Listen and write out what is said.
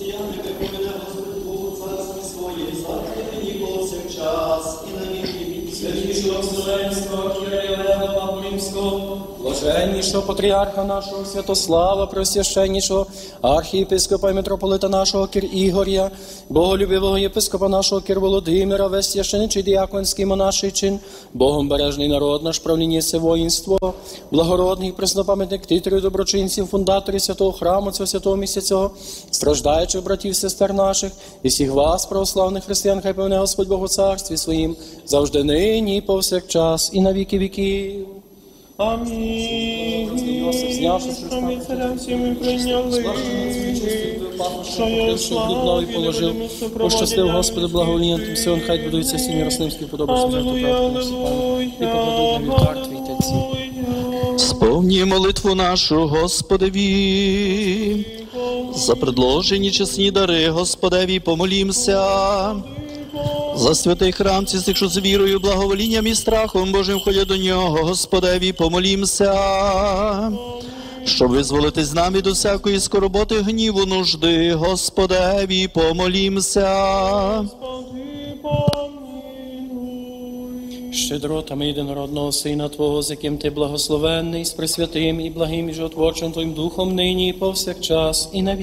Блаженнішого патріарха нашого Святослава, Преосвященнішого архієпископа і митрополита нашого Кир Ігоря, боголюбивого єпископа нашого Кир Володимира, весь священичий діяконський монаший чин, Богом бережний народ наш, правління се воїнство, благородний преснопам'ятник титрів, доброчинців, фундаторів святого храму, цього святого місця цього, страждаючих братів, сестер наших, і всіх вас, православних християн, хай певне Господь Бог у царстві своїм, завжди нині, і повсякчас, і на віки віків. Амінь. Що ми царя всіми прийняли, що є слава і положив. Пощастив, Господи, благовоління тим силам, хай будується всім Ярослимським подобається і покладуть на вівтар Твій Тельці. Сповні молитву нашу, Господеві, за предложені чесні дари, Господеві, помолімся. За святий храм цих, що з вірою, благоволінням і страхом Божим ходять до нього, Господеві, помолімся. Щоб визволити з нами до всякої скорботи, гніву, нужди, Господеві, помолімся. Щедротами єдинородного Сина Твого, з яким Ти благословенний, з пресвятим і благим і животворчим Твоїм Духом нині і повсякчас і на